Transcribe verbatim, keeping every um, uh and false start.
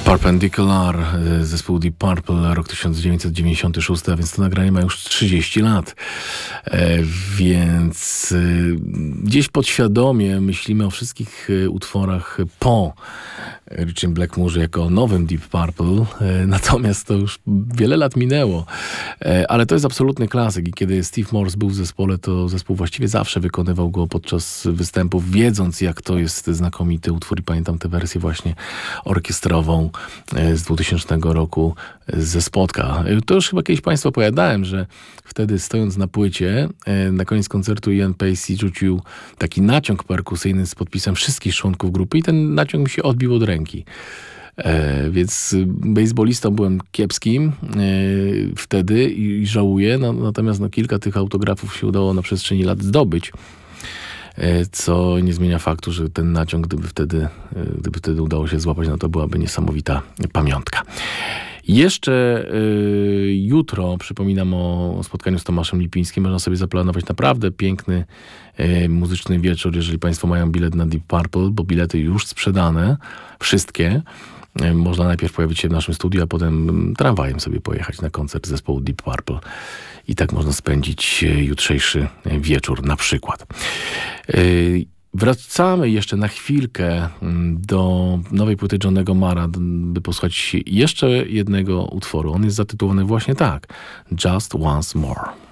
Perpendicular, zespół Deep Purple, rok tysiąc dziewięćset dziewięćdziesiąty szósty, a więc to nagranie ma już trzydzieści lat. E, więc e, gdzieś podświadomie myślimy o wszystkich e, utworach po Richie Blackmorze jako o nowym Deep Purple, e, natomiast to już wiele lat minęło. E, ale to jest absolutny klasyk i kiedy Steve Morse był w zespole, to zespół właściwie zawsze wykonywał go podczas występów, wiedząc jak to jest znakomity utwór i pamiętam tę wersję właśnie orkiestrową z dwutysięcznego roku ze Spotka. To już chyba kiedyś Państwu opowiadałem, że wtedy stojąc na płycie, na koniec koncertu Ian Pacey rzucił taki naciąg perkusyjny z podpisem wszystkich członków grupy i ten naciąg mi się odbił od ręki. E, więc bejsbolistą byłem kiepskim e, wtedy i, i żałuję, no, natomiast no, kilka tych autografów się udało na przestrzeni lat zdobyć. Co nie zmienia faktu, że ten naciąg, gdyby wtedy, gdyby wtedy udało się złapać, no to byłaby niesamowita pamiątka. Jeszcze y, jutro, przypominam o spotkaniu z Tomaszem Lipińskim, można sobie zaplanować naprawdę piękny y, muzyczny wieczór, jeżeli Państwo mają bilet na Deep Purple, bo bilety już sprzedane, wszystkie. Y, można najpierw pojawić się w naszym studiu, a potem tramwajem sobie pojechać na koncert zespołu Deep Purple. I tak można spędzić jutrzejszy wieczór na przykład. Wracamy jeszcze na chwilkę do nowej płyty Johnnego Marra, by posłuchać jeszcze jednego utworu. On jest zatytułowany właśnie tak. Just Once More.